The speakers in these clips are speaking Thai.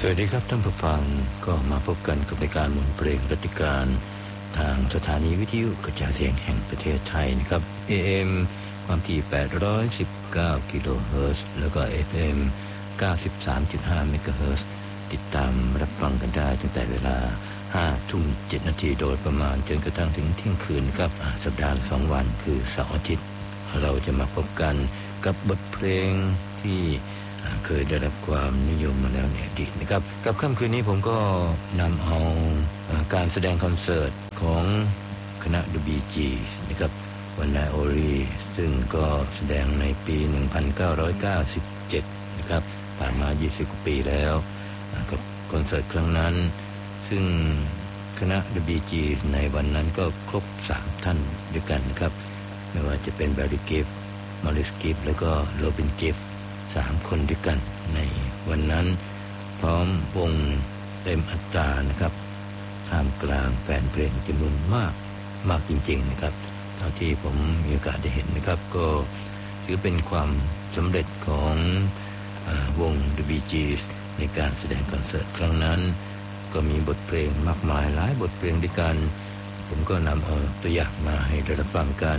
สวัสดีครับท่านผู้ฟังก็มาพบกันกับรายการมนต์เพลงรัติการทางสถานีวิทยุกระจายเสียงแห่งประเทศไทยนะครับ AM ความถี่819กิโลเฮิรตซ์แล้วก็ FM 93.5เมกะเฮิรตซ์ติดตามรับฟังกันได้ตั้งแต่เวลา 5:07 นาทีโดยประมาณจนกระทั่งถึงเที่ยงคืนครับสัปดาห์ละ2วันคือเสาร์อาทิตย์เราจะมาพบกันกับบทเพลงที่เคยได้รับความนิยมมาแล้วในอดีตนะครับกับค่ำคืนนี้ผมก็นำเอาการแสดงคอนเสิร์ตของคณะ The Bee Gees นะครับวันนาโอรีซึ่งก็แสดงในปี 1997 นะครับผ่านมา 20 กว่าปีแล้วกับคอนเสิร์ตครั้งนั้นซึ่งคณะ The Bee Gees ในวันนั้นก็ครบ 3 ท่านด้วยกันนะครับไม่ว่าจะเป็นแบร์รี่ กิฟต์ มอริส กิฟต์แล้วก็โรบิน กิฟต์3 คนด้วยกันในวันนั้นพร้อมวงเต็มอัตรานะครับท่ามกลางแฟนเพลงจำนวนมากจริงๆนะครับเท่าที่ผมมีโอกาสได้เห็นนะครับก็ถือเป็นความสำเร็จของวง The Bee Gees ในการแสดงคอนเสิร์ตครั้งนั้นก็มีบทเพลงมากมายหลายบทเพลงด้วยกันผมก็นำเอาตัวอย่างมาให้ได้รับฟังกัน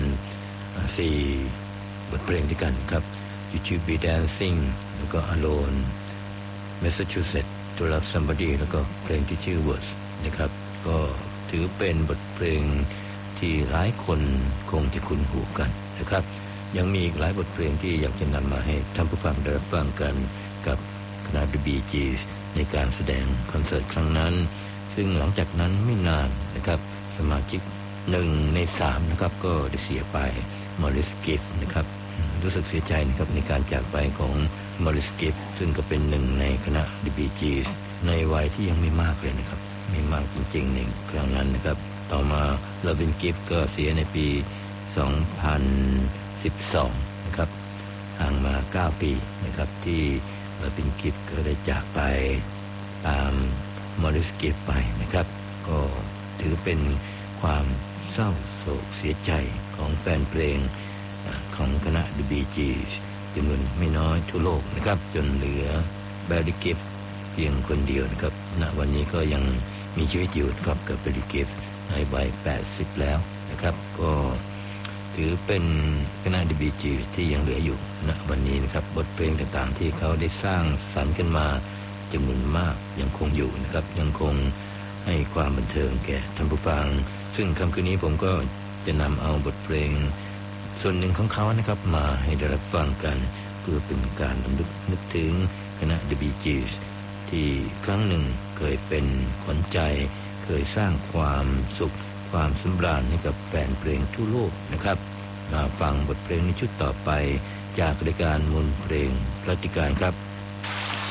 4 บทเพลงด้วยกันครับYou Should Be Dancing แล้วก็ Alone Massachusetts To Love Somebody แล้วก็เพลงที่ชื่อ Words นะครับก็ถือเป็นบทเพลงที่หลายคนคงจะคุ้นหูกันนะครับยังมีอีกหลายบทเพลงที่อยากจะนำมาให้ท่านผู้ฟังได้รับฟังกันกับคณะ The Bee Gees ในการแสดงคอนเสิร์ตครั้งนั้นซึ่งหลังจากนั้นไม่นานนะครับสมาชิก1 ใน 3นะครับก็ได้เสียไป Morris Gift นะครับรู้สึกเสียใจนะครับในการจากไปของมอริส กิฟต์ซึ่งก็เป็นหนึ่งในคณะ The Bee Gees ในวัยที่ยังไม่มากเลยนะครับไม่มากจริงๆในครั้งนั้นนะครับต่อมาโรบิน กิฟต์ก็เสียในปี 2012 นะครับห่างมา 9 ปีนะครับที่โรบิน กิฟต์ก็ได้จากไปตามมอริส กิฟต์ไปนะครับก็ถือเป็นความเศร้าโศกเสียใจของแฟนเพลงของคณะ The Bee Gees จำนวนไม่น้อยทั่วโลกนะครับจนเหลือแบร์รี่ กิฟต์เพียงคนเดียวนะครับณวันนี้ก็ยังมีชีวิตอยู่กับแบร์รี่ กิฟต์ในวัย 80 แล้วนะครับก็ถือเป็นคณะ The Bee Gees ที่ยังเหลืออยู่ณวันนี้นะครับบทเพลงต่างๆที่เขาได้สร้างสรรค์กันมาจำนวนมากยังคงอยู่นะครับยังคงให้ความบันเทิงแก่ท่านผู้ฟังซึ่งค่ำคืนนี้ผมก็จะนำเอาบทเพลงส่วนหนึ่งของเขานะครับมาให้ได้รับฟังกันเพื่อเป็นการรำลึกนึกถึงคณะ The Bee Gees ที่ครั้งหนึ่งเคยเป็นขวัญใจเคยสร้างความสุขความสำราญให้กับแฟนเพลงทั่วโลกนะครับมาฟังบทเพลงในชุดต่อไปจากรายการมนต์เพลงรัติการครับ